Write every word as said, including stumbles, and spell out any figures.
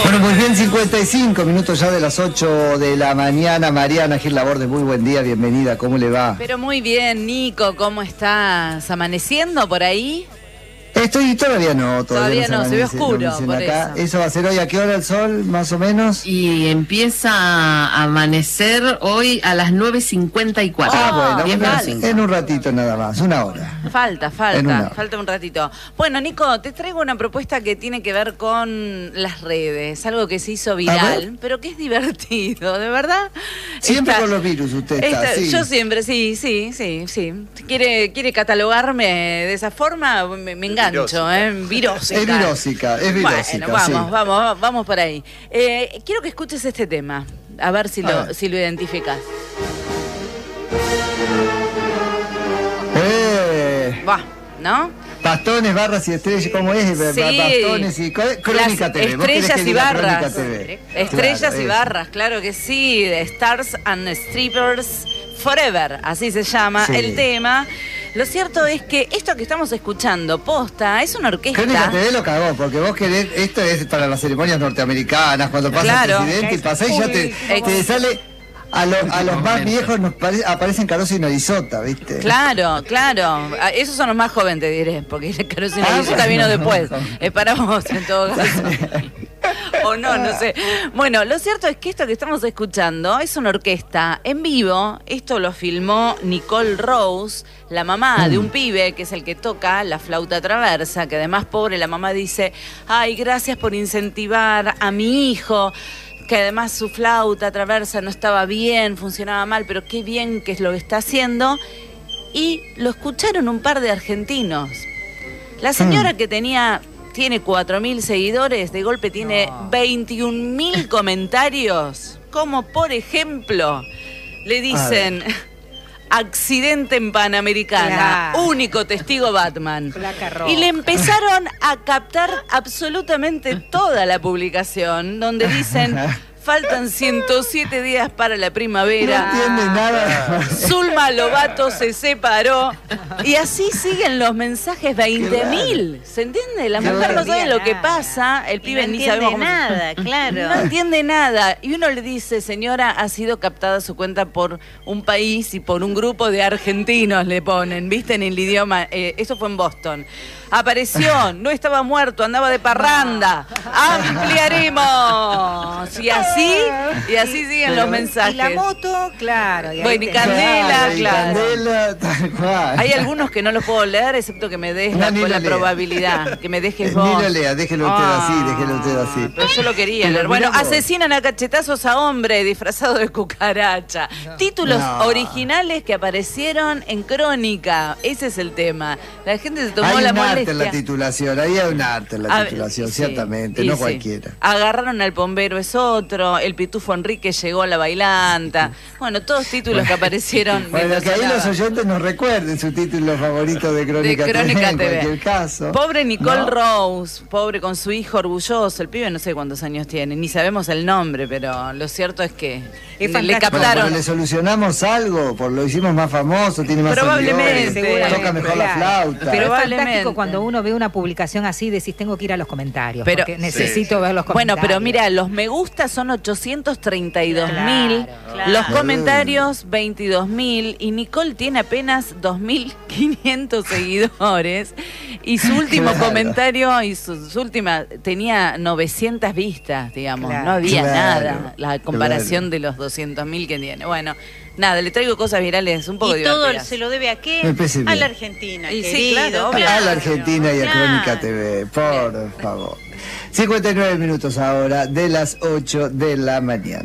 Bueno, muy bien, cincuenta y cinco minutos ya de las ocho de la mañana. Mariana Gil Laborde, muy buen día, bienvenida, ¿cómo le va? Pero muy bien, Nico, ¿cómo estás? ¿Amaneciendo por ahí? Estoy todavía no, todavía, todavía no, no se ve amanece, oscuro no por acá. eso. Eso va a ser hoy, ¿a qué hora el sol, más o menos? Y empieza a amanecer hoy a las nueve cincuenta y cuatro. Ah, bueno, bien, bueno, falta. en un ratito nada más, una hora. Falta, En falta, una. falta un ratito. Bueno, Nico, te traigo una propuesta que tiene que ver con las redes, algo que se hizo viral, pero que es divertido, ¿de verdad? Siempre Esta- con los virus usted está, esta- sí. Yo siempre, sí, sí, sí, sí. ¿Quiere, quiere catalogarme de esa forma? Me, me engancho, Virósica. ¿eh? Virósica. Es virósica, es virósica, Bueno, vamos, sí. vamos, vamos por ahí. Eh, quiero que escuches este tema, a ver si A lo, ver. si lo identificas. Eh, Va, ¿no? Bastones, barras y estrellas, ¿cómo es? Sí. Bastones y... Crónica Las T V. ¿Vos querés estrellas que y diga barras. Crónica T V? Estrellas Claro, y eso. barras, claro que sí. De Stars and Strippers Forever, así se llama Sí. el tema. Lo cierto es que esto que estamos escuchando, posta, es una Crónica orquesta. T V lo cagó, porque vos querés, esto es para las ceremonias norteamericanas, cuando pasa Claro. el presidente y pasás y ya te, te sale, a, lo- a los más viejos nos pare- aparecen Caruso y Norizota, ¿viste? Claro, claro. Ah, esos son los más jóvenes, te diré, porque el Caruso y Ah, Norizota bueno. vino después. Es para vos, en todo caso. O no, no sé. Bueno, lo cierto es que esto que estamos escuchando es una orquesta en vivo. Esto lo filmó Nicole Rose, la mamá de un pibe que es el que toca la flauta traversa, que además, pobre, la mamá dice, ay, gracias por incentivar a mi hijo, que además su flauta traversa no estaba bien, funcionaba mal, pero qué bien que es lo que está haciendo. Y lo escucharon un par de argentinos. La señora que tenía... tiene cuatro mil seguidores, de golpe tiene veintiún mil comentarios, como por ejemplo, le dicen, accidente en Panamericana, Claro. único testigo Batman. Placa roja. Y le empezaron a captar absolutamente toda la publicación, donde dicen, faltan ciento siete días para la No primavera. entiende nada. Zulma Lobato se separó. Y así siguen los mensajes, veinte mil. ¿Se entiende? La Qué mujer no raro. sabe lo que Nada. pasa. El Y pibe no ni entiende sabemos cómo se- nada, claro. No entiende nada. Y uno le dice, señora, ha sido captada su cuenta por un país y por un grupo de argentinos, le ponen, ¿viste? En el idioma. Eh, eso fue en Boston. Apareció, no estaba muerto, andaba de parranda. Ampliaremos. Y así, y así siguen los mensajes. Y la moto, claro. y ahí Bueno, y te- Candela, y claro. Candela, tal cual. Hay algunos que no los puedo leer, excepto que me des No, la, ni lo la lea. probabilidad, que me dejes Ni vos. lo lea, déjelo usted así, déjelo usted así. Pero yo lo quería Pero leer. Bueno, mirá vos. asesinan a cachetazos a hombre disfrazado de cucaracha. Títulos No. originales que aparecieron en Crónica. Ese es el tema. La gente se tomó Hay la un arte molestia. en la titulación, ahí hay un arte en la A ver, titulación, sí, ciertamente, y no sí. cualquiera. Agarraron al bombero es otro, el pitufo Enrique llegó a la bailanta. Bueno, todos títulos que aparecieron. Bueno, mientras que ahí sonaba. los oyentes nos recuerden su título favorito de Crónica, De Crónica T V, T V. en cualquier caso. Pobre Nicole ¿no? Rose, pobre con su hijo orgulloso. El pibe no sé cuántos años tiene, ni sabemos el nombre, pero lo cierto es que Es le fantástico. Bueno, captaron. pero le solucionamos algo, por lo hicimos más famoso, tiene más Probablemente. seguidores, toca mejor la Claro. flauta. Pero es Probablemente. fantástico cuando uno ve una publicación así, decís, tengo que ir a los comentarios, Pero- porque necesito ver los Bueno, comentarios. pero mira, los me gusta son ochocientos treinta y dos mil, Claro, claro. los comentarios veintidós mil y Nicole tiene apenas dos mil quinientos seguidores y su último Claro. comentario y su, su última tenía novecientas vistas, digamos, Claro. no había Claro, nada, la comparación claro. de los doscientos mil que tiene. Bueno, nada, le traigo cosas virales un poco Y todo divertidas. se lo debe a qué? Me parece A bien. la Argentina, Y sí, querido. claro, A claro. la Argentina y a Claro. Crónica T V, por favor. cincuenta y nueve minutos ahora de las ocho de la mañana.